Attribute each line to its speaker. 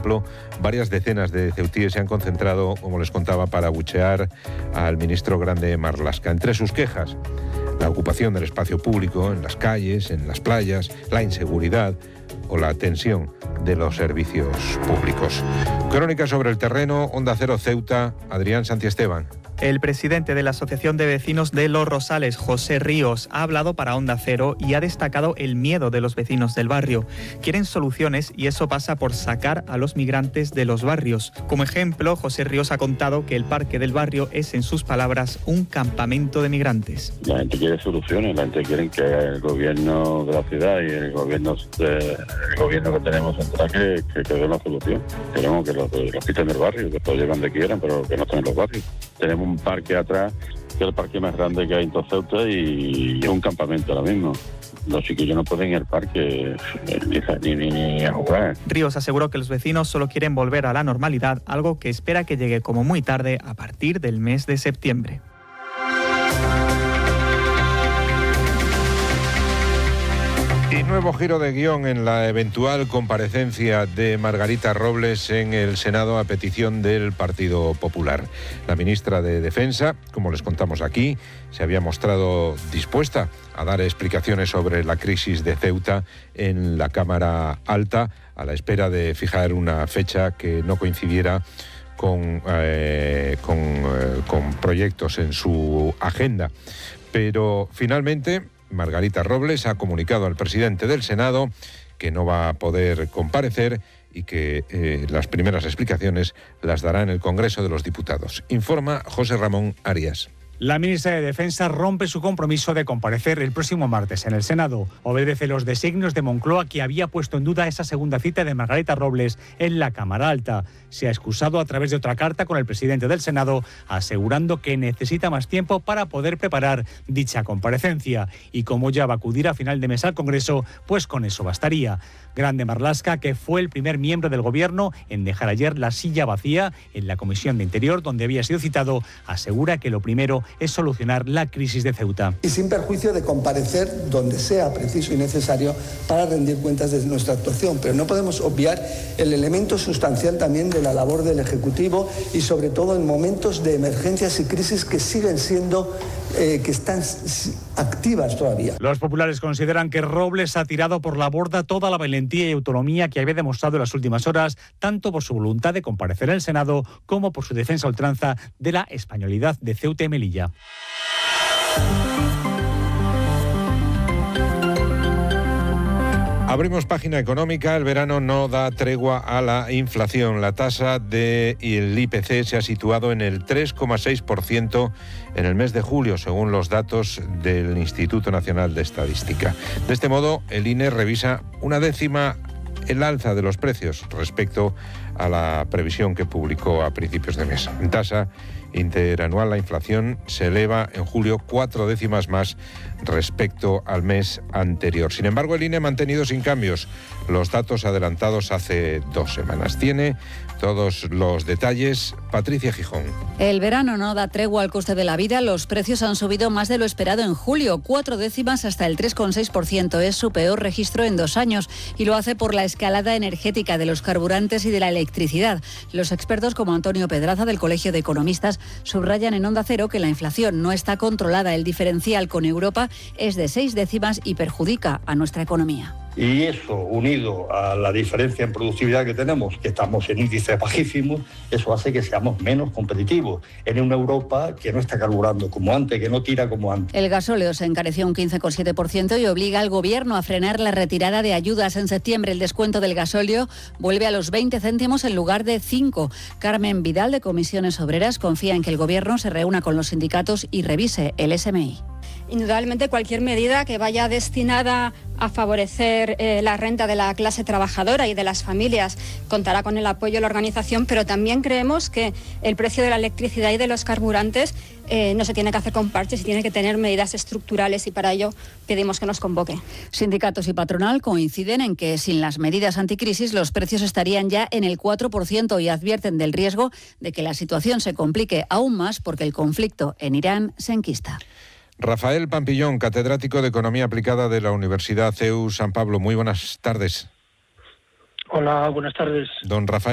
Speaker 1: ejemplo, varias decenas de ceutíes se han concentrado, como les contaba, para abuchear al ministro Grande Marlaska. Entre sus quejas, la ocupación del espacio público, en las calles, en las playas, la inseguridad o la tensión de los servicios públicos. Crónica sobre el terreno, Onda Cero Ceuta, Adrián Santiesteban.
Speaker 2: El presidente de la Asociación de Vecinos de Los Rosales, José Ríos, ha hablado para Onda Cero y ha destacado el miedo de los vecinos del barrio. Quieren soluciones y eso pasa por sacar a los migrantes de los barrios. Como ejemplo, José Ríos ha contado que el parque del barrio es, en sus palabras, un campamento de migrantes.
Speaker 3: La gente quiere soluciones, la gente quiere que el gobierno de la ciudad y el gobierno que tenemos central que dé una solución. Queremos que los quiten del barrio, que los lleven donde quieran, pero que no estén en los barrios. Tenemos un parque atrás, que es el parque más grande que hay en toda Ceuta y es un campamento ahora mismo. Los chiquillos no pueden ir al parque ni a jugar.
Speaker 2: Ríos aseguró que los vecinos solo quieren volver a la normalidad, algo que espera que llegue como muy tarde a partir del mes de septiembre.
Speaker 1: Y nuevo giro de guión en la eventual comparecencia de Margarita Robles en el Senado a petición del Partido Popular. La ministra de Defensa, como les contamos aquí, se había mostrado dispuesta a dar explicaciones sobre la crisis de Ceuta en la Cámara Alta, a la espera de fijar una fecha que no coincidiera con proyectos en su agenda. Pero finalmente Margarita Robles ha comunicado al presidente del Senado que no va a poder comparecer y que las primeras explicaciones las dará en el Congreso de los Diputados. Informa José Ramón Arias.
Speaker 4: La ministra de Defensa rompe su compromiso de comparecer el próximo martes en el Senado. Obedece los designios de Moncloa, que había puesto en duda esa segunda cita de Margarita Robles en la Cámara Alta. Se ha excusado a través de otra carta con el presidente del Senado, asegurando que necesita más tiempo para poder preparar dicha comparecencia. Y como ya va a acudir a final de mes al Congreso, pues con eso bastaría. Grande Marlaska, que fue el primer miembro del Gobierno en dejar ayer la silla vacía en la Comisión de Interior, donde había sido citado, asegura que lo primero es solucionar la crisis de Ceuta.
Speaker 5: Y sin perjuicio de comparecer donde sea preciso y necesario para rendir cuentas de nuestra actuación. Pero no podemos obviar el elemento sustancial también de la labor del Ejecutivo y sobre todo en momentos de emergencias y crisis que siguen siendo, que están activas todavía.
Speaker 4: Los populares consideran que Robles ha tirado por la borda toda la valentía y autonomía que había demostrado en las últimas horas, tanto por su voluntad de comparecer en el Senado como por su defensa a ultranza de la españolidad de Ceuta y Melilla.
Speaker 1: Abrimos página económica. El verano no da tregua a la inflación. La tasa del IPC se ha situado en el 3,6% en el mes de julio, según los datos del Instituto Nacional de Estadística. De este modo, el INE revisa una décima el alza de los precios respecto a la previsión que publicó a principios de mes. En tasa interanual, la inflación se eleva en julio 4 décimas más respecto al mes anterior. Sin embargo, el INE ha mantenido sin cambios los datos adelantados hace 2 semanas. Tiene todos los detalles Patricia Gijón.
Speaker 6: El verano no da tregua al coste de la vida. Los precios han subido más de lo esperado en julio, 4 décimas hasta el 3,6%. Es su peor registro en 2 años y lo hace por la escalada energética de los carburantes y de la electricidad. Los expertos como Antonio Pedraza del Colegio de Economistas subrayan en Onda Cero que la inflación no está controlada. El diferencial con Europa es de 6 décimas y perjudica a nuestra economía.
Speaker 7: Y eso, unido a la diferencia en productividad que tenemos, que estamos en índices bajísimos, eso hace que seamos menos competitivos en una Europa que no está carburando como antes, que no tira como antes.
Speaker 6: El gasóleo se encareció un 15,7% y obliga al Gobierno a frenar la retirada de ayudas. En septiembre el descuento del gasóleo vuelve a los 20 céntimos en lugar de 5. Carmen Vidal, de Comisiones Obreras, confía en que el Gobierno se reúna con los sindicatos y revise el SMI.
Speaker 8: Indudablemente cualquier medida que vaya destinada a favorecer la renta de la clase trabajadora y de las familias contará con el apoyo de la organización, pero también creemos que el precio de la electricidad y de los carburantes no se tiene que hacer con parches y tiene que tener medidas estructurales, y para ello pedimos que nos convoque.
Speaker 6: Sindicatos y patronal coinciden en que sin las medidas anticrisis los precios estarían ya en el 4% y advierten del riesgo de que la situación se complique aún más porque el conflicto en Irán se enquista.
Speaker 1: Rafael Pampillón, catedrático de Economía Aplicada de la Universidad CEU San Pablo. Muy buenas tardes.
Speaker 9: Hola, buenas tardes.
Speaker 1: Don Rafael.